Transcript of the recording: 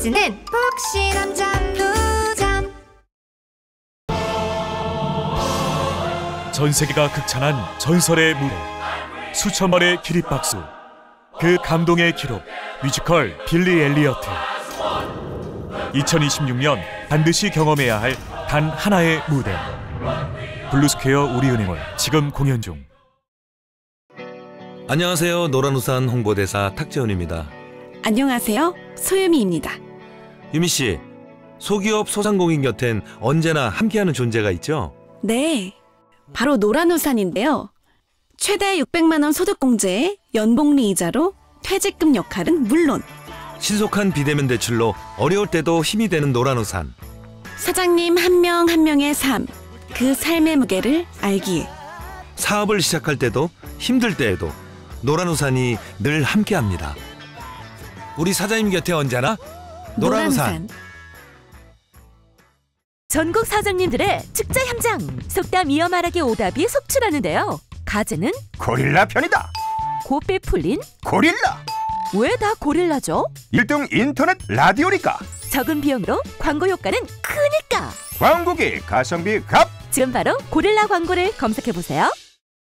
쓰는 폭신한 잠부잠. 전 세계가 극찬한 전설의 무대, 수천 번의 기립박수, 그 감동의 기록, 뮤지컬 빌리 엘리어트. 2026년 반드시 경험해야 할 단 하나의 무대, 블루스퀘어 우리은행원 지금 공연 중. 안녕하세요. 노란우산 홍보대사 탁재훈입니다. 안녕하세요. 소유미입니다. 유미씨, 소기업 소상공인 곁엔 언제나 함께하는 존재가 있죠? 네, 바로 노란우산인데요. 최대 600만 원 소득공제에 연복리 이자로 퇴직금 역할은 물론 신속한 비대면 대출로 어려울 때도 힘이 되는 노란우산. 사장님 한 명 한 명의 삶, 그 삶의 무게를 알기에 사업을 시작할 때도 힘들 때에도 노란우산이 늘 함께합니다. 우리 사장님 곁에 언제나 노란우산. 전국 사장님들의 축제 현장, 속담 이어 말하기 오답이 속출하는데요. 가제는 고릴라 편이다. 고삐 풀린 고릴라. 왜 다 고릴라죠? 1등 인터넷 라디오니까. 적은 비용으로 광고 효과는 크니까. 광고기 가성비 갑. 지금 바로 고릴라 광고를 검색해보세요.